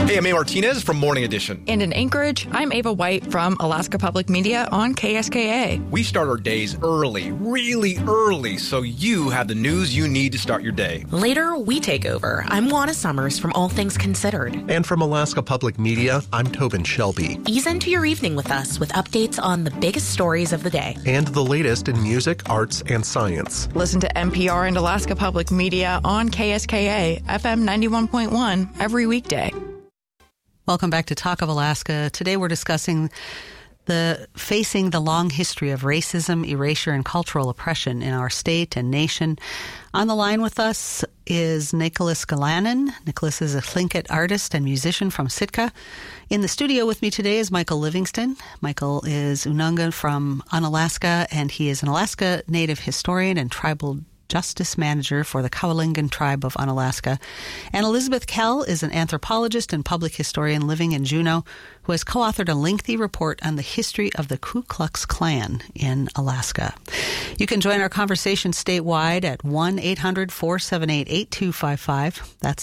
Hey, I'm A. Martinez from Morning Edition. And in Anchorage, I'm Ava White from Alaska Public Media on KSKA. We start our days early, really early, so you have the news you need to start your day. Later, we take over. I'm Juana Summers from All Things Considered. And from Alaska Public Media, I'm Tobin Shelby. Ease into your evening with us with updates on the biggest stories of the day. And the latest in music, arts, and science. Listen to NPR and Alaska Public Media on KSKA, FM 91.1 every weekday. Welcome back to Talk of Alaska. Today we're discussing facing the long history of racism, erasure, and cultural oppression in our state and nation. On the line with us is Nicholas Galanin. Nicholas is a Tlingit artist and musician from Sitka. In the studio with me today is Michael Livingston. Michael is Ununga from Unalaska, and he is an Alaska Native historian and tribal Justice Manager for the Kawalingan Tribe of Unalaska. And Elizabeth Kell is an anthropologist and public historian living in Juneau who has co-authored a lengthy report on the history of the Ku Klux Klan in Alaska. You can join our conversation statewide at 1-800-478-8255. That's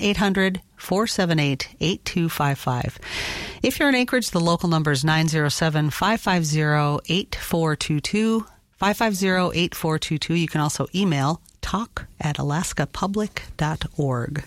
1-800-478-8255. If you're in Anchorage, the local number is 907-550-8422. 550-8422. You can also email talk@alaskapublic.org.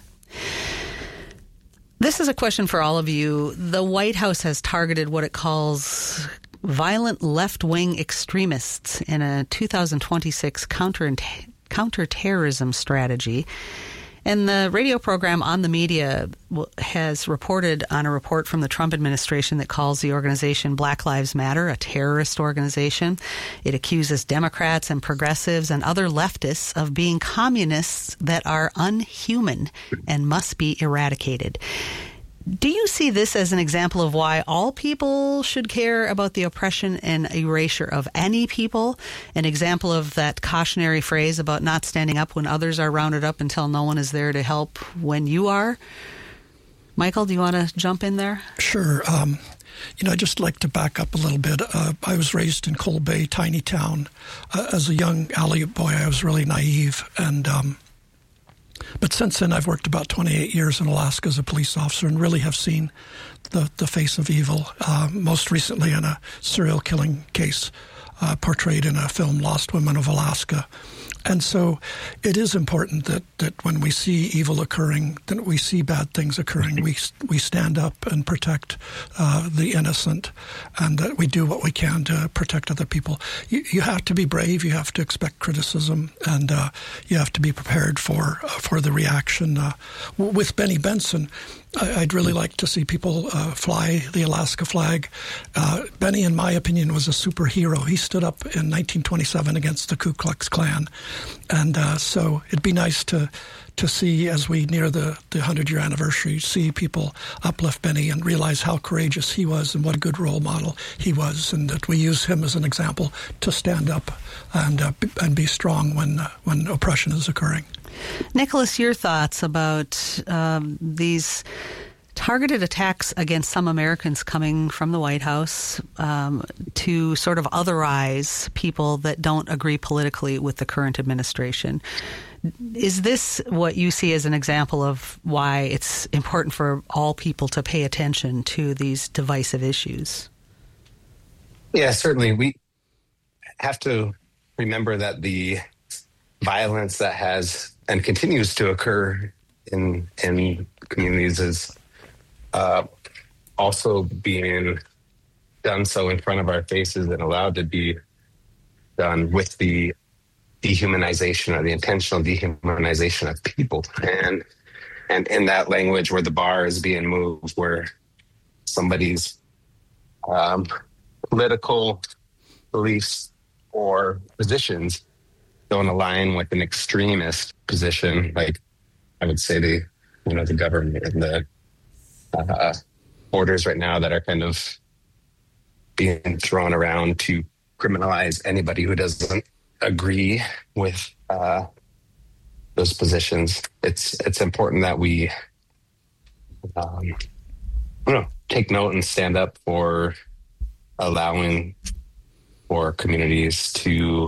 This is a question for all of you. The White House has targeted what it calls violent left-wing extremists in a 2026 counterterrorism strategy. And the radio program On the Media has reported on a report from the Trump administration that calls the organization Black Lives Matter a terrorist organization. It accuses Democrats and progressives and other leftists of being communists that are unhuman and must be eradicated. Do you see this as an example of why all people should care about the oppression and erasure of any people? An example of that cautionary phrase about not standing up when others are rounded up until no one is there to help when you are? Michael, do you want to jump in there? Sure. I'd just like to back up a little bit. I was raised in Cold Bay, tiny town. As a young Aleut boy, I was really naive, but since then, I've worked about 28 years in Alaska as a police officer and really have seen the face of evil, most recently in a serial killing case portrayed in a film, Lost Women of Alaska. And so it is important that when we see evil occurring, that we see bad things occurring, we stand up and protect the innocent, and that we do what we can to protect other people. You have to be brave. You have to expect criticism, and you have to be prepared for the reaction. With Benny Benson, I'd really like to see people fly the Alaska flag. Benny, in my opinion, was a superhero. He stood up in 1927 against the Ku Klux Klan. And so it'd be nice to see, as we near the 100-year anniversary, see people uplift Benny and realize how courageous he was and what a good role model he was, and that we use him as an example to stand up and be strong when oppression is occurring. Nicholas, your thoughts about these targeted attacks against some Americans coming from the White House to sort of otherize people that don't agree politically with the current administration. Is this what you see as an example of why it's important for all people to pay attention to these divisive issues? Yeah, certainly. We have to remember that the violence that has and continues to occur in communities is also being done so in front of our faces and allowed to be done with the dehumanization or the intentional dehumanization of people. And in that language where the bar is being moved, where somebody's political beliefs or positions don't align with an extremist position, like I would say the government and the orders right now that are kind of being thrown around to criminalize anybody who doesn't agree with those positions. It's important that we take note and stand up for allowing for communities to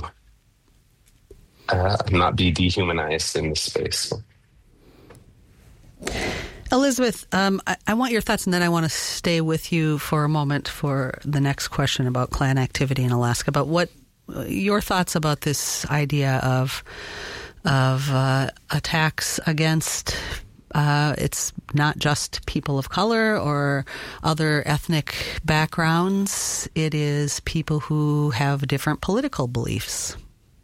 not be dehumanized in this space. Elizabeth, I want your thoughts, and then I want to stay with you for a moment for the next question about Klan activity in Alaska. But what your thoughts about this idea of attacks against it's not just people of color or other ethnic backgrounds. It is people who have different political beliefs.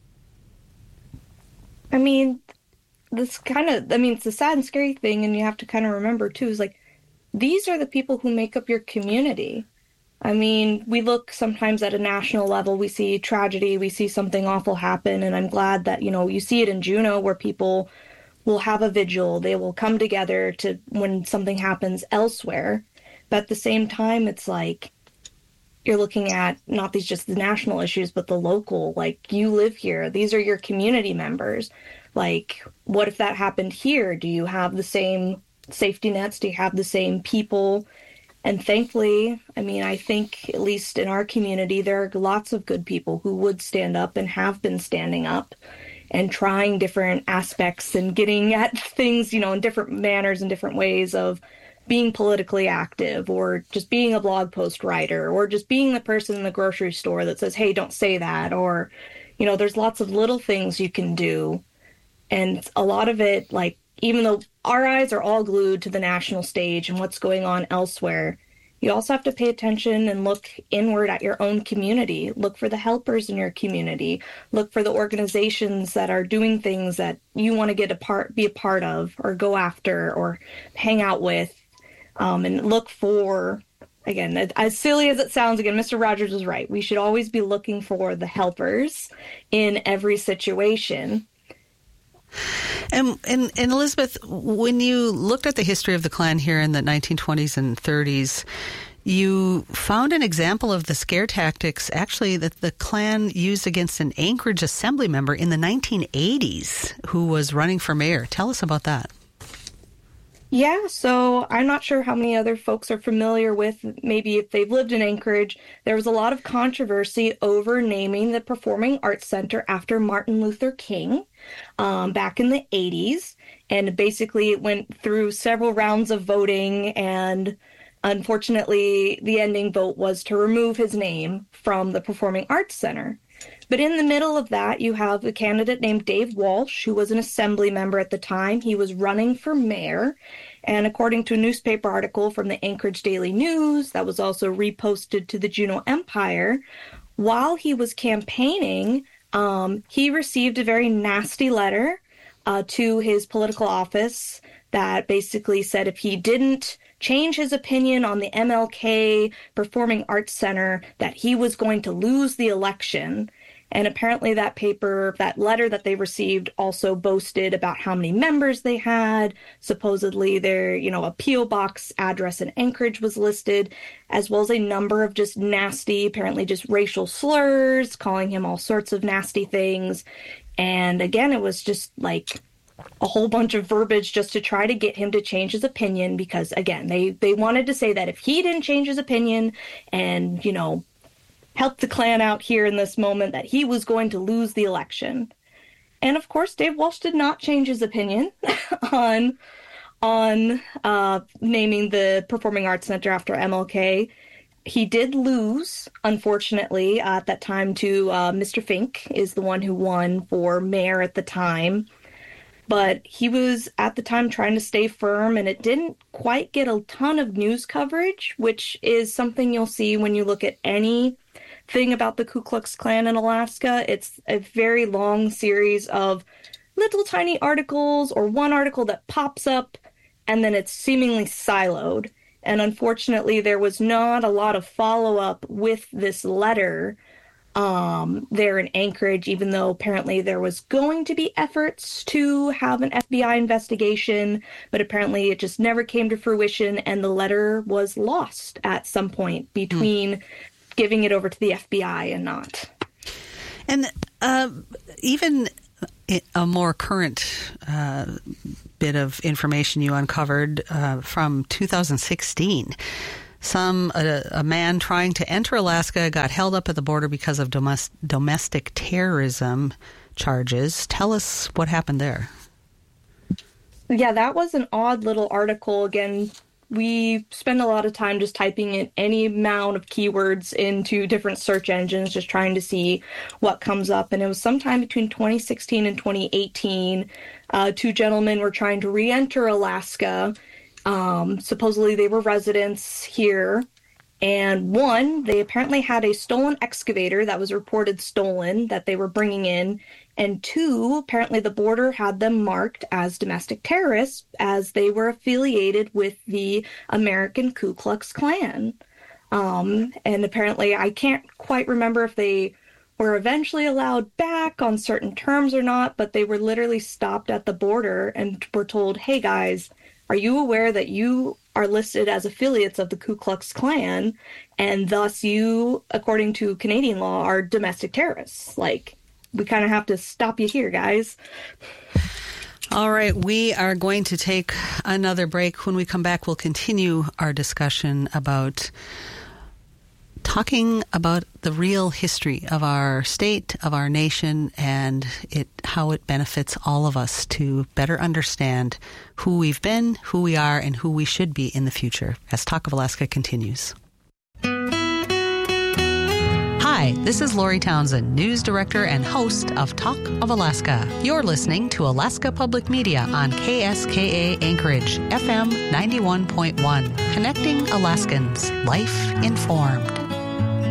I mean, it's a sad and scary thing, and you have to kind of remember, too, is like, these are the people who make up your community. I mean, we look sometimes at a national level, we see tragedy, we see something awful happen, and I'm glad that, you see it in Juneau where people will have a vigil, they will come together to when something happens elsewhere. But at the same time, it's like, you're looking at not just the national issues, but the local, like, you live here, these are your community members. Like, what if that happened here? Do you have the same safety nets? Do you have the same people? And thankfully, I think at least in our community, there are lots of good people who would stand up and have been standing up and trying different aspects and getting at things, in different manners and different ways of being politically active, or just being a blog post writer, or just being the person in the grocery store that says, hey, don't say that. Or, there's lots of little things you can do. And a lot of it, like, even though our eyes are all glued to the national stage and what's going on elsewhere, you also have to pay attention and look inward at your own community. Look for the helpers in your community. Look for the organizations that are doing things that you want to be a part of, or go after, or hang out with. And look for, again, as silly as it sounds, again, Mr. Rogers was right. We should always be looking for the helpers in every situation. And Elizabeth, when you looked at the history of the Klan here in the 1920s and 30s, you found an example of the scare tactics, actually, that the Klan used against an Anchorage Assembly member in the 1980s who was running for mayor. Tell us about that. Yeah, so I'm not sure how many other folks are familiar with, maybe if they've lived in Anchorage, there was a lot of controversy over naming the Performing Arts Center after Martin Luther King back in the 80s. And basically it went through several rounds of voting, and unfortunately the ending vote was to remove his name from the Performing Arts Center. But in the middle of that, you have a candidate named Dave Walsh, who was an assembly member at the time. He was running for mayor. And according to a newspaper article from the Anchorage Daily News that was also reposted to the Juneau Empire, while he was campaigning, he received a very nasty letter to his political office that basically said if he didn't change his opinion on the MLK Performing Arts Center, that he was going to lose the election. And apparently that letter that they received also boasted about how many members they had. Supposedly their, a P.O. box address in Anchorage was listed, as well as a number of just nasty, apparently just racial slurs, calling him all sorts of nasty things. And again, it was just like a whole bunch of verbiage just to try to get him to change his opinion, because again, they wanted to say that if he didn't change his opinion and, help the Klan out here in this moment, that he was going to lose the election. And of course, Dave Walsh did not change his opinion on naming the Performing Arts Center after MLK. He did lose, unfortunately, at that time to Mr. Fink is the one who won for mayor at the time. But he was, at the time, trying to stay firm, and it didn't quite get a ton of news coverage, which is something you'll see when you look at anything about the Ku Klux Klan in Alaska. It's a very long series of little tiny articles, or one article that pops up, and then it's seemingly siloed. And unfortunately, there was not a lot of follow-up with this letter there in Anchorage, even though apparently there was going to be efforts to have an FBI investigation, but apparently it just never came to fruition, and the letter was lost at some point between giving it over to the FBI and not. And even a more current bit of information you uncovered from 2016. A man trying to enter Alaska got held up at the border because of domestic terrorism charges. Tell us what happened there. Yeah, that was an odd little article. Again, we spend a lot of time just typing in any amount of keywords into different search engines, just trying to see what comes up. And it was sometime between 2016 and 2018. Two gentlemen were trying to re-enter Alaska. Supposedly they were residents here. And one, they apparently had a stolen excavator that was reported stolen that they were bringing in. And two, apparently the border had them marked as domestic terrorists as they were affiliated with the American Ku Klux Klan. And apparently, I can't quite remember if they were eventually allowed back on certain terms or not, but they were literally stopped at the border and were told, hey guys, are you aware that you are listed as affiliates of the Ku Klux Klan, and thus you, according to Canadian law, are domestic terrorists? Like, we kind of have to stop you here, guys. All right, we are going to take another break. When we come back, we'll continue our discussion about talking about the real history of our state, of our nation, and how it benefits all of us to better understand who we've been, who we are, and who we should be in the future, as Talk of Alaska continues. Hi, this is Lori Townsend, News Director and host of Talk of Alaska. You're listening to Alaska Public Media on KSKA Anchorage, FM 91.1, connecting Alaskans, life informed.